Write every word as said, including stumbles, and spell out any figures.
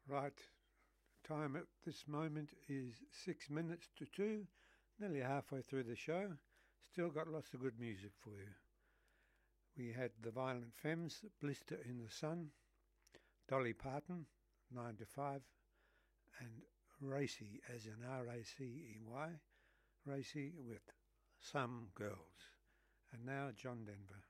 Right, time at this moment is six minutes to two, nearly halfway through the show. Still got lots of good music for you. We had the Violent Femmes, Blister in the Sun, Dolly Parton, nine to five, and Racy, as in R A C E Y, Racy with Some Girls. And now John Denver.